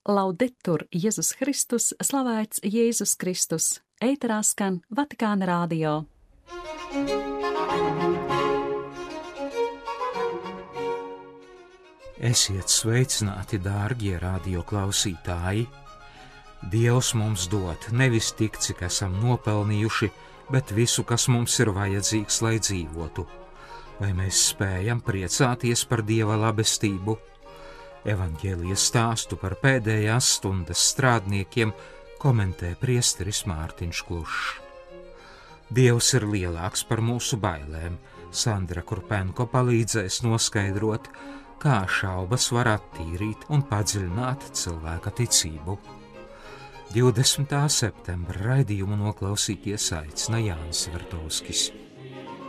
Laudetur Jēzus Kristus, slavēts Jēzus Kristus. Ēterā skan Vatikāna radio. Esiet sveicināti, dārgie radio klausītāji! Dievs mums dod nevis tik, cik esam nopelnījuši, bet visu, kas mums ir vajadzīgs, lai dzīvotu. Vai mēs spējam priecāties par Dieva labestību? Evaņģēlijas stāstu par pēdējās stundas strādniekiem komentē priesteris Mārtiņš Klušs. Dievs ir lielāks par mūsu bailēm. Sandra Kurpenko palīdzēs noskaidrot, kā šaubas var attīrīt un padziļināt cilvēka ticību. 20. septembra raidījumu noklausīties aicina Jānis Vertovskis.